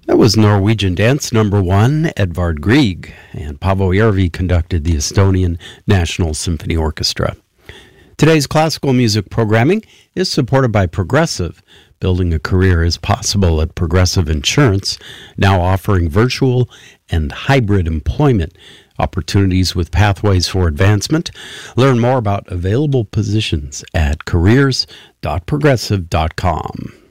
That was Norwegian Dance #1, Edvard Grieg, and Paavo Järvi conducted the Estonian National Symphony Orchestra. Today's classical music programming is supported by Progressive. Building a career is possible at Progressive Insurance, now offering virtual and hybrid employment opportunities with pathways for advancement. Learn more about available positions at careers.progressive.com.